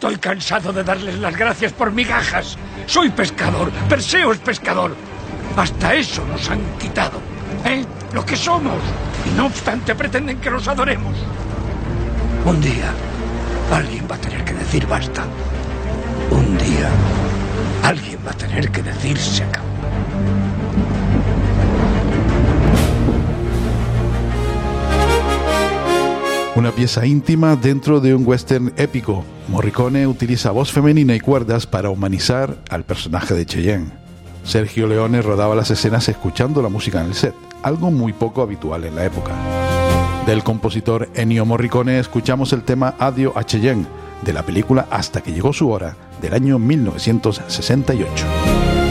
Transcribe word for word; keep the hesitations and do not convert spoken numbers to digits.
Estoy cansado de darles las gracias por migajas. Soy pescador, Perseo es pescador. Hasta eso nos han quitado, ¿eh? Lo que somos. Y no obstante pretenden que los adoremos. Un día, alguien va a tener que decir basta. Un día, alguien va a tener que decir se acabó. Una pieza íntima dentro de un western épico. Morricone utiliza voz femenina y cuerdas para humanizar al personaje de Cheyenne. Sergio Leone rodaba las escenas escuchando la música en el set, algo muy poco habitual en la época. Del compositor Ennio Morricone escuchamos el tema Addio a Cheyenne, de la película Hasta que llegó su hora, del año mil novecientos sesenta y ocho.